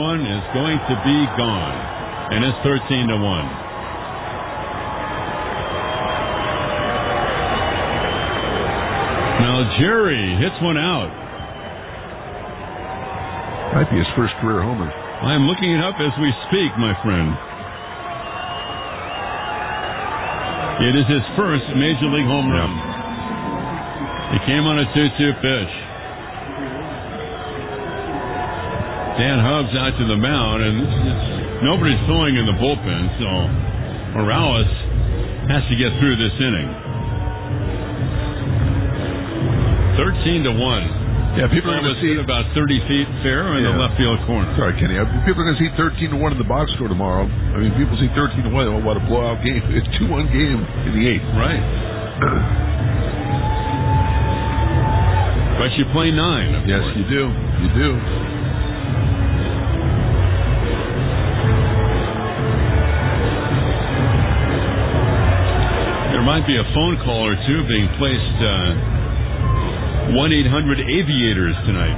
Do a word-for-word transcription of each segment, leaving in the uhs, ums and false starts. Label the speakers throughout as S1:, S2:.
S1: one is going to be gone. And it's thirteen to one. Now Jerry hits one out.
S2: Might be his first career homer.
S1: I'm looking it up as we speak, my friend. It is his first Major League home run. Yeah. He came on a two two pitch. Dan Hubbs out to the mound, and it's, nobody's throwing in the bullpen, so Morales has to get through this inning. thirteen to one.
S2: Yeah, people are going to see
S1: about thirty feet fair in yeah. the left field corner.
S2: Sorry, Kenny. People are going to see thirteen to one in the box score tomorrow. I mean, people see thirteen to one. Oh, what a blowout game. It's two one game in the eighth.
S1: Right. But you play nine, of
S2: Yes,
S1: course.
S2: you do. You do.
S1: There might be a phone call or two being placed, uh, one eight hundred aviators tonight.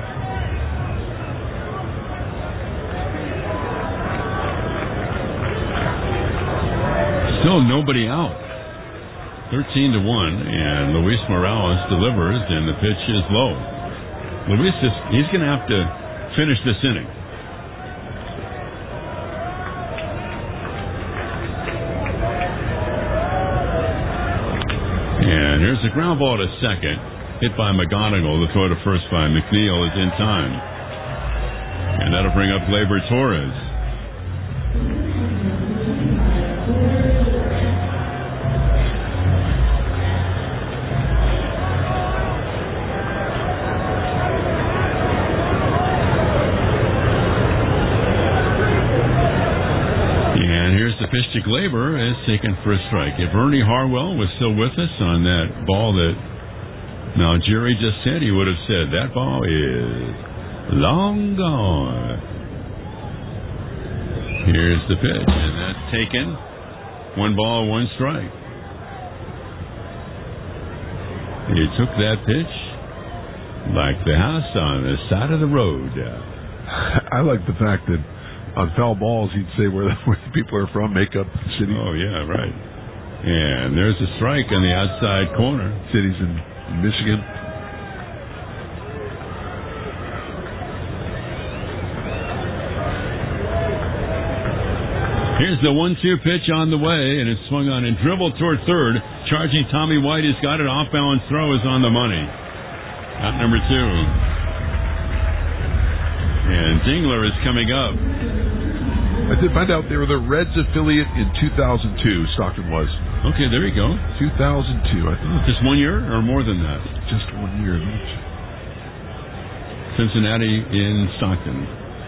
S1: Still nobody out. thirteen to one, and Luis Morales delivers, and the pitch is low. Luis is, he's going to have to finish this inning. And here's a ground ball to second, hit by McGonigal. The throw to first by McNeil is in time. And that'll bring up Gleyber Torres. Pitch to Gleyber is taken for a strike. If Ernie Harwell was still with us on that ball that now Jerry just said, he would have said that ball is long gone. Here's the pitch, and that's taken. One ball, one strike. He took that pitch like the house on the side of the road.
S2: I like the fact that on foul balls, he'd say where the, where the people are from, make up cities.
S1: Oh, yeah, right. And there's a strike on the outside corner.
S2: Cities in, in Michigan.
S1: Here's the one two pitch on the way, and it's swung on and dribbled toward third. Charging Tommy White, he's got it. Off-balance throw is on the money. Out number two. And Dingler is coming up.
S2: I did find out they were the Reds affiliate in two thousand two, Stockton was.
S1: Okay, there you go.
S2: two thousand two, I think.
S1: Just one year or more than that?
S2: Just one year.
S1: Cincinnati in Stockton.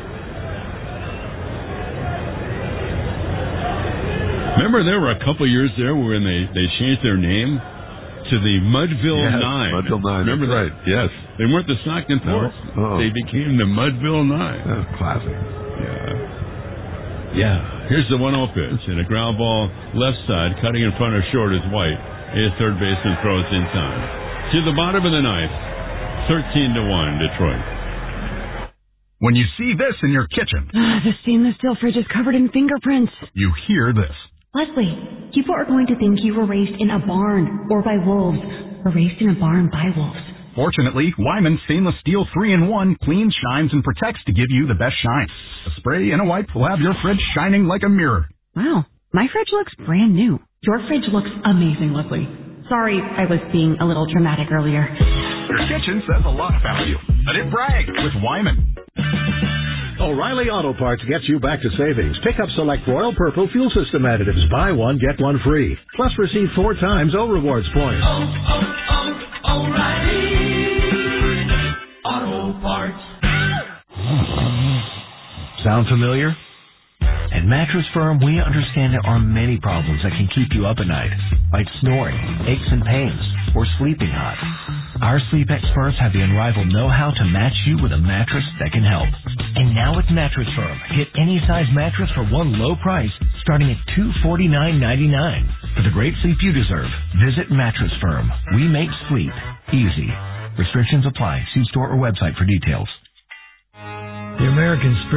S1: Remember there were a couple years there when they, they changed their name to the Mudville
S2: yes,
S1: Nine.
S2: Mudville Nine.
S1: Remember
S2: that's
S1: that?
S2: Right. Yes.
S1: They weren't the Stockton Force.
S2: No. Oh.
S1: They became the Mudville Nine.
S2: That was classic.
S1: Yeah. Yeah. Here's the one oh pitch, and a ground ball left side, cutting in front of short is White. His third baseman throws in time. To the bottom of the ninth, thirteen to one, Detroit.
S3: When you see this in your kitchen,
S4: the stainless steel fridge is covered in fingerprints.
S3: You hear this.
S5: Leslie, people are going to think you were raised in a barn or by wolves, or raised in a barn by wolves.
S3: Fortunately, Wyman Stainless Steel three in one cleans, shines, and protects to give you the best shine. A spray and a wipe will have your fridge shining like a mirror.
S4: Wow, my fridge looks brand new.
S5: Your fridge looks amazing, Leslie. Sorry, I was being a little dramatic earlier.
S3: Your kitchen says a lot about you. Let it brag with Wyman.
S6: O'Reilly Auto Parts gets you back to savings. Pick up select Royal Purple fuel system additives. Buy one, get one free. Plus receive four times O Rewards points.
S7: Oh, oh, oh, O'Reilly Auto Parts.
S8: Sound familiar? At Mattress Firm, we understand there are many problems that can keep you up at night, like snoring, aches and pains, or sleeping hot. Our sleep experts have the unrivaled know-how to match you with a mattress that can help. And now at Mattress Firm, get any size mattress for one low price, starting at two hundred forty-nine ninety-nine. For the great sleep you deserve, visit Mattress Firm. We make sleep easy. Restrictions apply. See store or website for details.
S9: The American Spirit